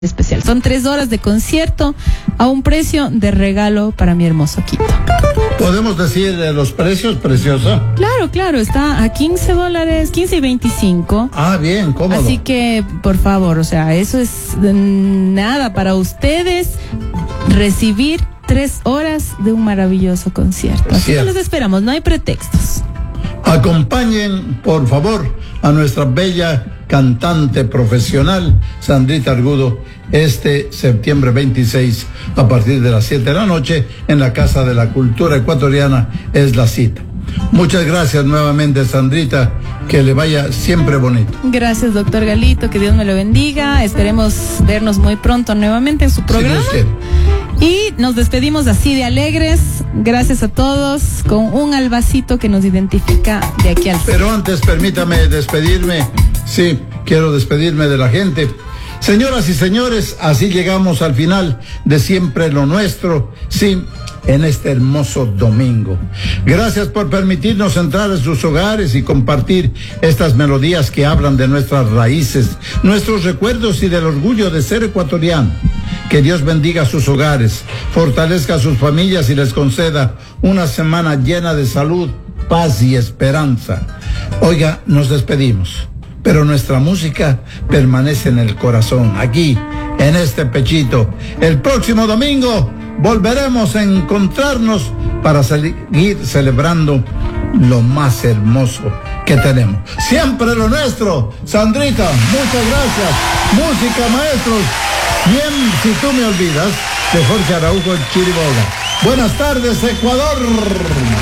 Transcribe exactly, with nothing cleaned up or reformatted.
especial. Son tres horas de concierto a un precio de regalo para mi hermoso Quito. ¿Podemos decir de los precios, preciosa? Claro, claro, está a quince dólares, quince y veinticinco. Ah, bien, cómodo. Así que, por favor, o sea, eso es nada para ustedes recibir tres horas de un maravilloso concierto. Así que los esperamos, no hay pretextos. Acompañen, por favor, a nuestra bella cantante profesional, Sandrita Argudo, este septiembre veintiséis, a partir de las siete de la noche, en la Casa de la Cultura Ecuatoriana, es la cita. Muchas gracias nuevamente, Sandrita, que le vaya siempre bonito. Gracias, doctor Galito, que Dios me lo bendiga. Esperemos vernos muy pronto nuevamente en su programa. Sí, y nos despedimos así de alegres. Gracias a todos, con un albacito que nos identifica de aquí al sur. Pero antes, permítame despedirme. Sí, quiero despedirme de la gente. Señoras y señores, así llegamos al final de Siempre lo Nuestro, sí, en este hermoso domingo. Gracias por permitirnos entrar en sus hogares y compartir estas melodías que hablan de nuestras raíces, nuestros recuerdos y del orgullo de ser ecuatoriano. Que Dios bendiga sus hogares, fortalezca a sus familias y les conceda una semana llena de salud, paz y esperanza. Oiga, nos despedimos, pero nuestra música permanece en el corazón, aquí, en este pechito. El próximo domingo volveremos a encontrarnos para seguir celebrando lo más hermoso que tenemos. Siempre lo nuestro. Sandrita, muchas gracias. Música, maestros. Bien, si tú me olvidas, de Jorge Araujo, el Chiriboga. Buenas tardes, Ecuador.